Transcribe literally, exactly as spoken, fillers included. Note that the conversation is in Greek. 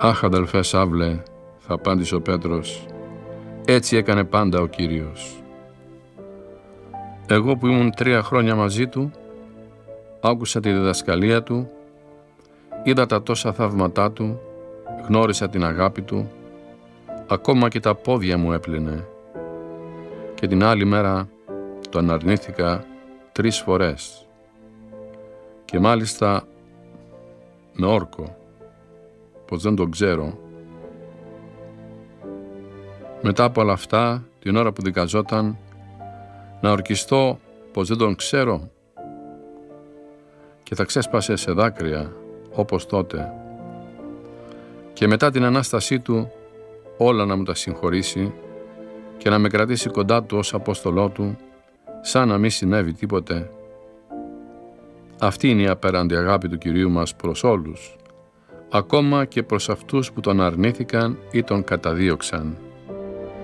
Αχ, αδελφέ Σάβλε, θα απάντησε ο Πέτρος, έτσι έκανε πάντα ο Κύριος. Εγώ που ήμουν τρία χρόνια μαζί του, άκουσα τη διδασκαλία του, είδα τα τόσα θαύματά του, γνώρισα την αγάπη του, ακόμα και τα πόδια μου έπλυνε. Και την άλλη μέρα τον αρνήθηκα τρεις φορές. Και μάλιστα με όρκο, πως δεν τον ξέρω. Μετά από όλα αυτά, την ώρα που δικαζόταν, να ορκιστώ πως δεν τον ξέρω, και θα ξέσπασε σε δάκρυα όπως τότε. Και μετά την Ανάστασή του όλα να μου τα συγχωρήσει και να με κρατήσει κοντά του ως Απόστολό του, σαν να μην συνέβη τίποτε. Αυτή είναι η απέραντη αγάπη του Κυρίου μας προς όλους, ακόμα και προς αυτούς που τον αρνήθηκαν ή τον καταδίωξαν.